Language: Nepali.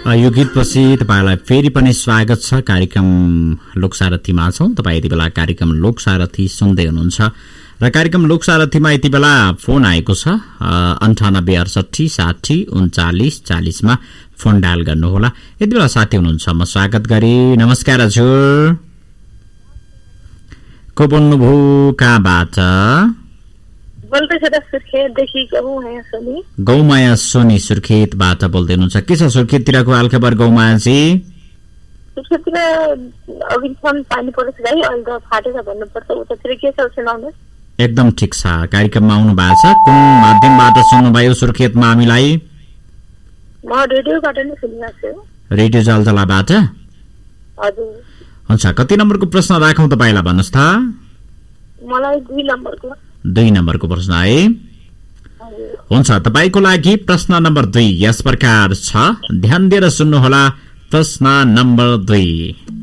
यो गीतपछि तपाईलाई फेरि पनि स्वागत छ। कार्यक्रम लोकसारथीमा छौं। तपाई यति बेला कार्यक्रम लोकसारथी सुन्दै हुनुहुन्छ र कार्यक्रम लोकसारथीमा यति बेला फोन आएको छ 98 68 60 39 40 मा फोन डायल गर्नुहोला। यति बेला साथी हुनुहुन्छ, म स्वागत गरे। नमस्कार हजुर, को बोल्नुभयो, कहाँबाट? गौमाया सोनी सुर्खेतबाट बोल्दै हुनुहुन्छ। के छ सुर्खेततिरको हालखबर गौमायाजी? एकदम ठिक छ। कार्यक्रममा आउनु भएको छ, कुन माध्यमबाट सुन्नुभयो सुर्खेतमा हामीलाई? रेडियो जलजलाबाट। हुन्छ, कति नम्बरको प्रश्न राखौं तपाईलाई भन्नुहोस् त? मलाई 2 नम्बरको। 2 नम्बरको प्रश्न है। हुन्छ, तपाईको लागि प्रश्न नम्बर 2 यस प्रकार छ, ध्यान दिएर सुन्नुहोला। प्रश्न नम्बर 2,